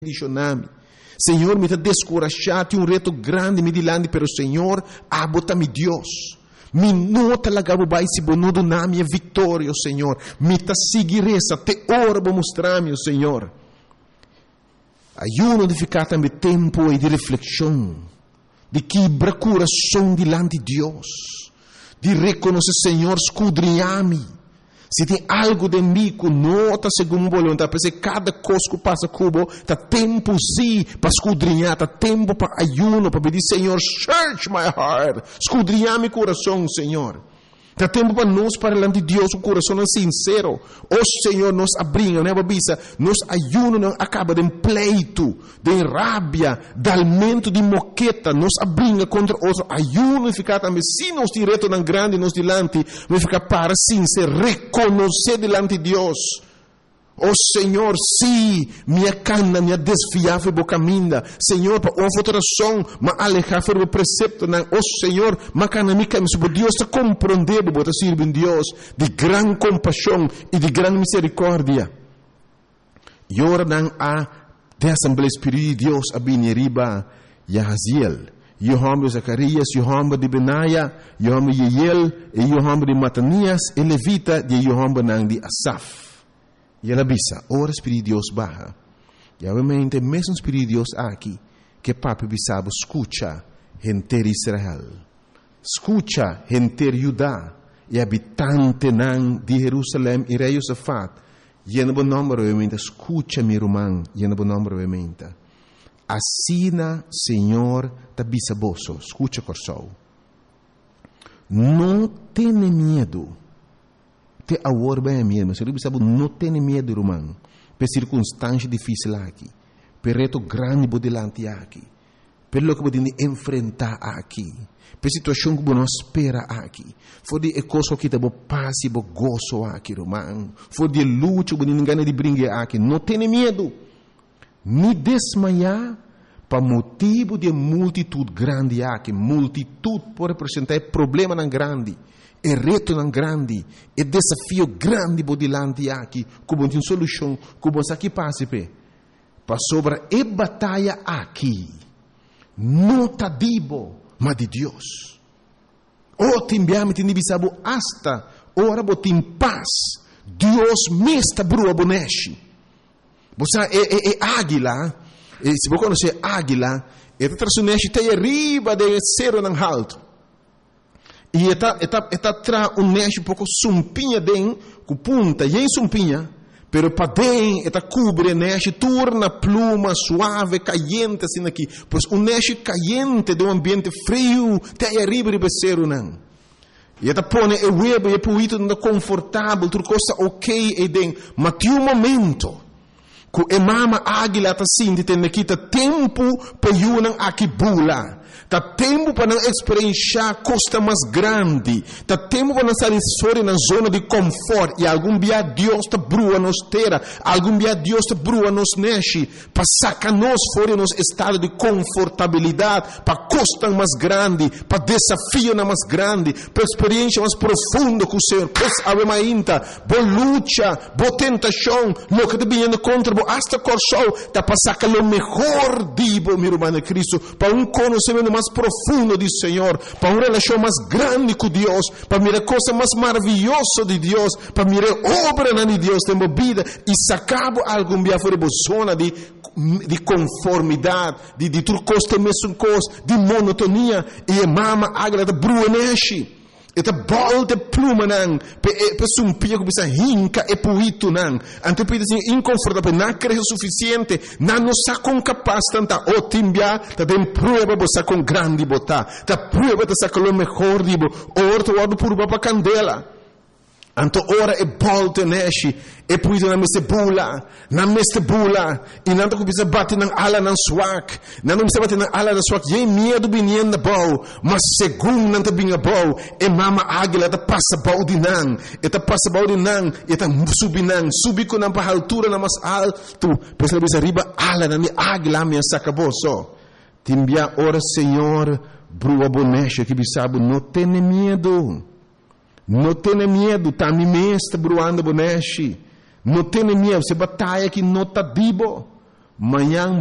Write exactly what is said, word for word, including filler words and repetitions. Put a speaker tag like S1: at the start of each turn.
S1: Nami. Senhor, me está descorajado, um reto grande me dilante, pero Senhor, abota-me Deus. Me nota la gabubai se bonudo na minha vitória, Senhor. Me está seguiressa, te ora mostrar-me, Senhor. Ayuno de ficar também tempo e de reflexão, de quebrar coração dilante de Deus, de reconhecer, Senhor, escudrinhar-me. Se tem algo de mim que não está segundo a vontade, porque cada coisa que passa cubo, está tempo sim para escudrinhar, está tempo para ayuno, para pedir, Senhor, search my heart, escudrinhar meu coração, Senhor. Está tempo para nós, para diante de Deus, o coração é sincero. O Senhor nos abrinha, né, babisa? Nos ayuno não acaba de pleito, de rábia, de alimento de moqueta, nos abrinha contra outro. Ayuno e ficar também, se nos direto não grande, nos dilante, vai ficar para sincero, reconhecer dilante de Deus. Oh Senhor, sim, minha cana, minha desfiável boca minda. Senhor, para uma alteração, mas alejar o precepto, não. Oh Senhor, mas cana mica, mas Deus está compreendendo, bota servir em Deus, de grande compaixão e de grande misericórdia. E ora não há de Assembleia Espírita de Deus, a bineriba, Yahaziel, Yohamba de Zacarias, Yohamba de Benaia, Yohamba de Yeiel, e Yohamba de Matanias, e Levita, de Yohamba não de Asaf. E ela bisa, ora Espírito de Deus barra. E obviamente, mesmo Espírito de Deus aqui, que papi bisabo, escucha, gente Israel. Escucha, gente Judá, e habitante nan de Jerusalém, e rei Josafat. E em bom nome, obviamente, escucha, meu irmão, e em bom nome, obviamente. Assina, Senhor, da bisaboso, escucha, corsou. Não tenha medo. Te agora bem mesmo, se você não tem medo, irmão, por circunstância difícil aqui, por reto grande por delante aqui, pelo que você enfrentar aqui, por situação que você espera aqui, for de coisa que você passa e você gozo aqui, irmão, for de luta que você não ganha de brincar aqui, não tem medo, nem desmaiar, para motivo de multitude grande aqui, multitude pode representar problema não grande. É reto não grande, é desafio grande por delante aqui, como tem solução, como aqui passa para sobre é batalha aqui, não tá dibo, mas de Deus. O timbiame tem bisabo hasta ora botim paz, Deus me está brua boneshi. Você é, é, é águila, e se você conhecer águila, é traçuneshi tem arriba de cero não alto. E está está está tra um neste um pouco sumpinha den com punta e em sumpinha, pero para den está cobre neste torna pluma suave caliente assim aqui, pois um neste caliente de um ambiente frio tem arriba de becero não. E está põe o web e puito não confortável, tudo coisa ok e den, mas tem um momento que a mama águila está sentindo tem aqui tá tempo para yunan aqui bula. Tá tempo para não experienciar costa mais grande. Tá tempo para não sair fora na zona de conforto. E algum dia Deus está brua nos terra. Algum dia Deus está brua nos neche. Para sacar nós fora nos estado de confortabilidade. Para costa mais grande. Para desafio mais grande. Para experiência mais profunda com o Senhor. Pois ave mainta. Boa luta. Boa tentação. Lo que está vindo contra. Boa hasta corso. Tá para sacar o melhor dibo, meu irmão Cristo. Para um conhecimento mais profundo do Senhor, para uma relação mais grande com Deus, para mirar coisa mais maravilhosa de Deus, para mirar obra de Deus na vida e sacar algum dia fora da zona de de conformidade, de de tudo coisa mesmo coisa, de monotonia e mama agra da bruaneshi. Eta bol de pluma nang, pe pe sumpia que bisa hinca e puito nang. Ante pe assim inconfortável, não cresce o suficiente, não nos sacam capaz tanta o timbia, ta tem prueba bosa com grande bota, ta prueba ta saca o melhor dibo, orto wado por baba candela. Anto ora e bolte neshi e puito na meste bula, na meste bula, e nanto que bisa bate nang ala nang swak, nanto bisa bate nang ala nang swak, ye medo binien na bau, mas segundo nanto binga bau, e mama águila ta passa bau di nang, e ta passa bau di nang, e ta subi nang, subi ko nang pa altura na mas alto, pesa bisa riba ala nang ni águila minha sacaboso. Timbia ora Senhor, brua bonecha que bisabo não tem medo. Não tenha medo, tá me mesta bruando boneshi. Não tenha medo, você batalha que não tá dibo. Manhã